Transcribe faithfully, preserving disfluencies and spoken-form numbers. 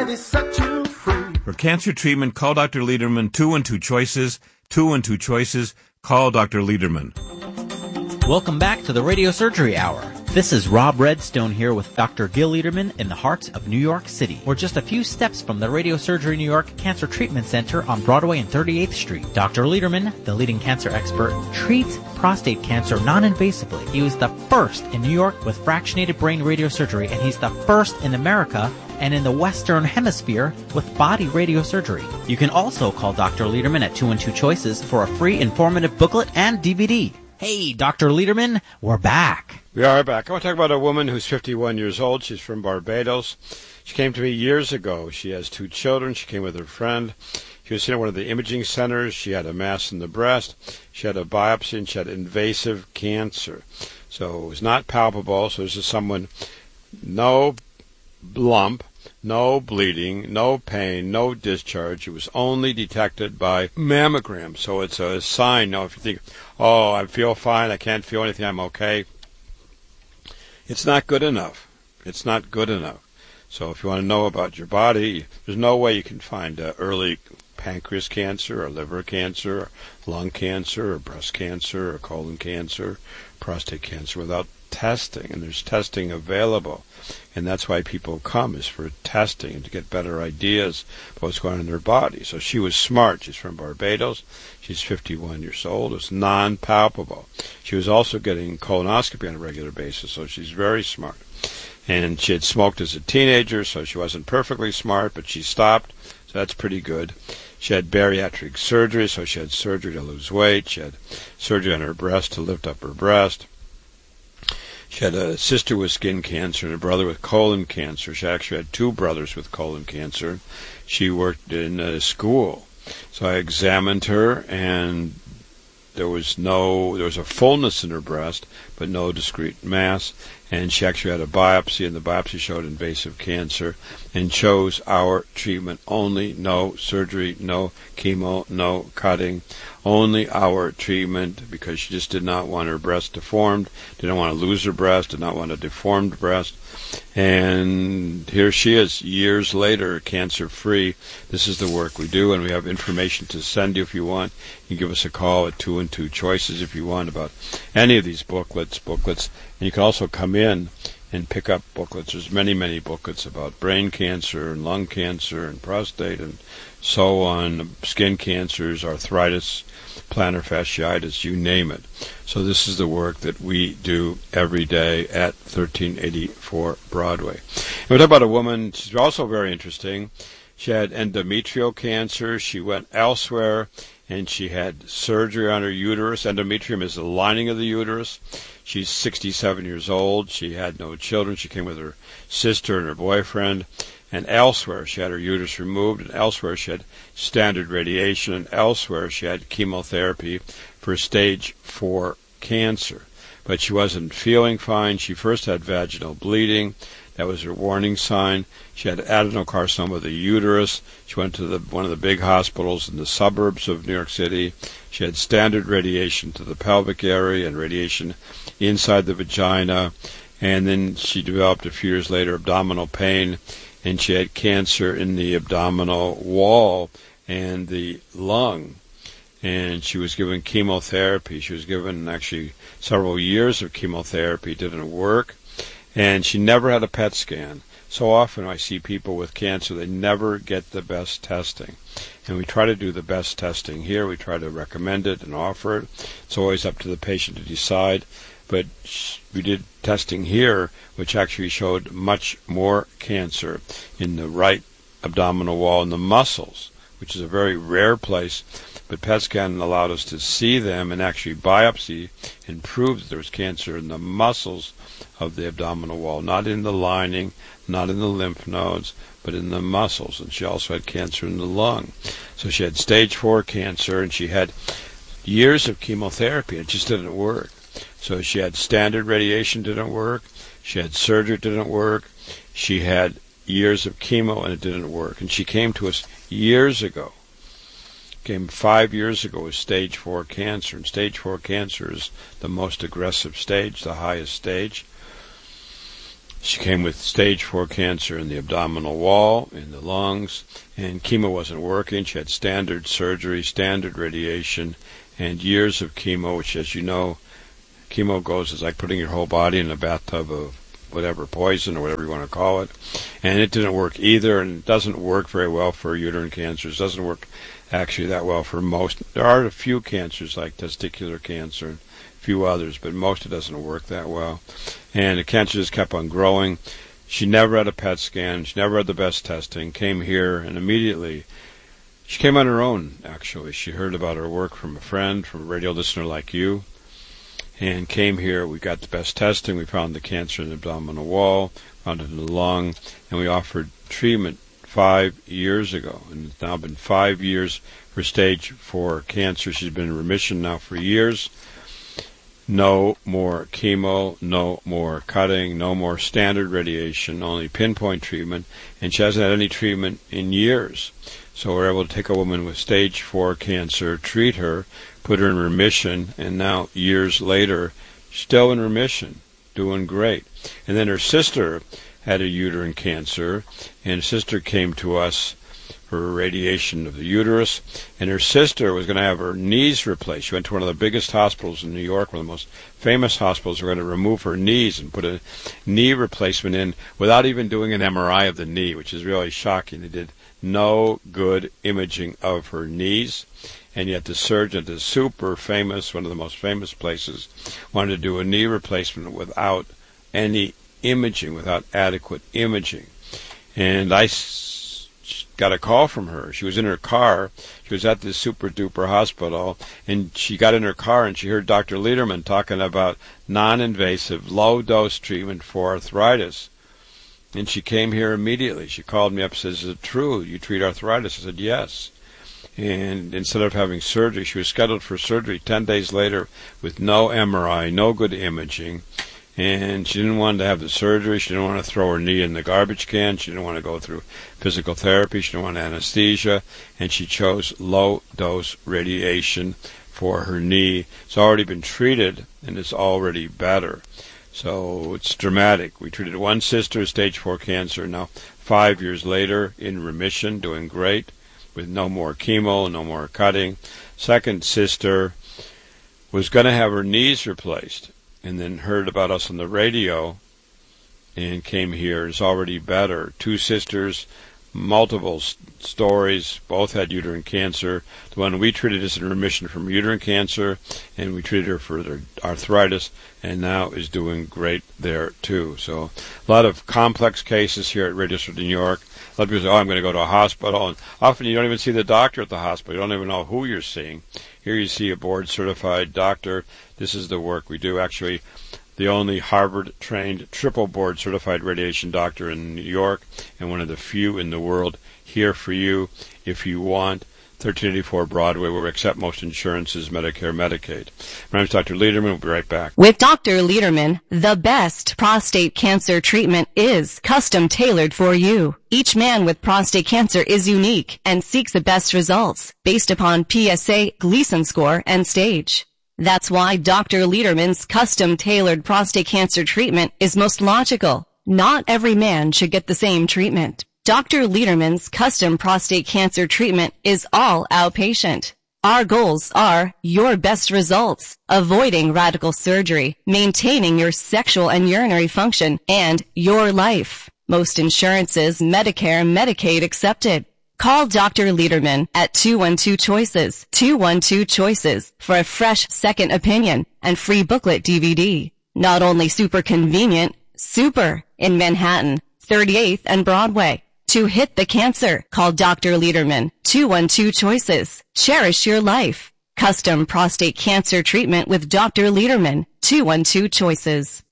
ready, set you free. For cancer treatment, call Doctor Lederman. Two and two choices. Two and two choices. Call Doctor Lederman. Welcome back to the Radio Surgery Hour. This is Rob Redstone here with Doctor Gil Lederman in the heart of New York City. We're just a few steps from the Radio Surgery New York Cancer Treatment Center on Broadway and thirty-eighth Street. Doctor Lederman, the leading cancer expert, treats prostate cancer non-invasively. He was the first in New York with fractionated brain radiosurgery, and he's the first in America and in the Western Hemisphere with body radiosurgery. You can also call Doctor Lederman at two and two choices for a free informative booklet and D V D. Hey, Doctor Lederman, we're back. We are back. I want to talk about a woman who's fifty-one years old. She's from Barbados. She came to me years ago. She has two children. She came with her friend. She was seen at one of the imaging centers. She had a mass in the breast. She had a biopsy, and she had invasive cancer. So it was not palpable. So this is someone, no lump, no bleeding, no pain, no discharge. It was only detected by mammogram. So it's a sign. Now, if you think, oh, I feel fine, I can't feel anything, I'm okay, it's not good enough. It's not good enough. So if you want to know about your body, there's no way you can find uh, early pancreas cancer or liver cancer, or lung cancer or breast cancer or colon cancer, prostate cancer without testing. And there's testing available. And that's why people come, is for testing and to get better ideas about what's going on in their body. So she was smart. She's from Barbados. She's fifty-one years old. It's non-palpable. She was also getting colonoscopy on a regular basis, so she's very smart. And she had smoked as a teenager, so she wasn't perfectly smart, but she stopped, so that's pretty good. She had bariatric surgery, so she had surgery to lose weight. She had surgery on her breast to lift up her breast. She had a sister with skin cancer and a brother with colon cancer. She actually had two brothers with colon cancer. She worked in a school. So I examined her, and there was no, there was a fullness in her breast, but no discrete mass. And she actually had a biopsy, and the biopsy showed invasive cancer, and chose our treatment only. No surgery, no chemo, no cutting. Only our treatment, because she just did not want her breast deformed, didn't want to lose her breast, did not want a deformed breast. And here she is, years later, cancer-free. This is the work we do, and we have information to send you if you want. You can give us a call at two and two choices if you want about any of these booklets, booklets. And you can also come in and pick up booklets. There's many, many booklets about brain cancer and lung cancer and prostate and so on, skin cancers, arthritis, plantar fasciitis, you name it. So this is the work that we do every day at thirteen eighty-four Broadway. And we talk about a woman, she's also very interesting. She had endometrial cancer. She went elsewhere, and she had surgery on her uterus. Endometrium is the lining of the uterus. She's sixty-seven years old. She had no children. She came with her sister and her boyfriend. And elsewhere she had her uterus removed, and elsewhere she had standard radiation, and elsewhere she had chemotherapy for stage four cancer. But she wasn't feeling fine. She first had vaginal bleeding. That was her warning sign. She had adenocarcinoma of the uterus. She went to the, one of the big hospitals in the suburbs of New York City. She had standard radiation to the pelvic area and radiation inside the vagina. And then she developed a few years later abdominal pain, and she had cancer in the abdominal wall and the lung. And she was given chemotherapy. She was given actually several years of chemotherapy. It didn't work. And she never had a P E T scan. So often I see people with cancer, they never get the best testing. And we try to do the best testing here. We try to recommend it and offer it. It's always up to the patient to decide. But we did testing here, which actually showed much more cancer in the right abdominal wall and the muscles, which is a very rare place. But P E T scan allowed us to see them and actually biopsy and prove that there was cancer in the muscles of the abdominal wall, not in the lining, not in the lymph nodes, but in the muscles. And she also had cancer in the lung. So she had stage four cancer, and she had years of chemotherapy. It just didn't work. So she had standard radiation, didn't work. She had surgery, didn't work. She had years of chemo, and it didn't work. And she came to us years ago. Came five years ago with stage four cancer. And stage four cancer is the most aggressive stage, the highest stage. She came with stage four cancer in the abdominal wall, in the lungs, and chemo wasn't working. She had standard surgery, standard radiation, and years of chemo, which, as you know, chemo goes is like putting your whole body in a bathtub of whatever, poison or whatever you want to call it. And it didn't work either, and it doesn't work very well for uterine cancers. It doesn't work actually that well for most. There are a few cancers like testicular cancer and a few others, but most it doesn't work that well. And the cancer just kept on growing. She never had a P E T scan. She never had the best testing. Came here, and immediately she came on her own, actually. She heard about her work from a friend, from a radio listener like you, and came here. We got the best testing. We found the cancer in the abdominal wall, found it in the lung, and we offered treatment five years ago. And it's now been five years for stage four cancer. She's been in remission now for years. No more chemo, no more cutting, no more standard radiation, only pinpoint treatment, and she hasn't had any treatment in years. So we're able to take a woman with stage four cancer, treat her, put her in remission, and now years later, still in remission, doing great. And then her sister had a uterine cancer, and her sister came to us for radiation of the uterus, and her sister was going to have her knees replaced. She went to one of the biggest hospitals in New York, one of the most famous hospitals. We're going to remove her knees and put a knee replacement in without even doing an M R I of the knee, which is really shocking. They did no good imaging of her knees, and yet the surgeon at the super famous, one of the most famous places, wanted to do a knee replacement without any imaging, without adequate imaging. And I got a call from her. She was in her car. She was at this super duper hospital, and she got in her car and she heard Doctor Lederman talking about non-invasive, low-dose treatment for arthritis. And she came here immediately. She called me up and said, "Is it true you treat arthritis?" I said, "Yes." And instead of having surgery, she was scheduled for surgery ten days later with no M R I, no good imaging. And she didn't want to have the surgery. She didn't want to throw her knee in the garbage can. She didn't want to go through physical therapy. She didn't want anesthesia. And she chose low-dose radiation for her knee. It's already been treated, and it's already better. So it's dramatic. We treated one sister, stage four cancer, now five years later, in remission, doing great, with no more chemo, no more cutting. Second sister was going to have her knees replaced, and then heard about us on the radio and came here. It's already better. Two sisters, multiple s- stories, both had uterine cancer. The one we treated is in remission from uterine cancer, and we treated her for their arthritis, and now is doing great there too. So a lot of complex cases here at Radio City, New York. A lot of people say, "Oh, I'm going to go to a hospital," and often you don't even see the doctor at the hospital. You don't even know who you're seeing. Here you see a board-certified doctor. This is the work we do. Actually, the only Harvard-trained, triple board-certified radiation doctor in New York, and one of the few in the world, here for you if you want. thirteen eighty-four Broadway, where we accept most insurances, Medicare, Medicaid. My name is Doctor Lederman. We'll be right back. With Doctor Lederman, the best prostate cancer treatment is custom tailored for you. Each man with prostate cancer is unique and seeks the best results based upon P S A, Gleason score, and stage. That's why Doctor Lederman's custom tailored prostate cancer treatment is most logical. Not every man should get the same treatment. Doctor Lederman's custom prostate cancer treatment is all outpatient. Our goals are your best results, avoiding radical surgery, maintaining your sexual and urinary function, and your life. Most insurances, Medicare, Medicaid accepted. Call Doctor Lederman at two one two choices, two one two choices for a fresh second opinion and free booklet D V D. Not only super convenient, super in Manhattan, thirty-eighth and Broadway. To hit the cancer, call Doctor Lederman, two one two choices. Cherish your life. Custom prostate cancer treatment with Doctor Lederman, two one two choices.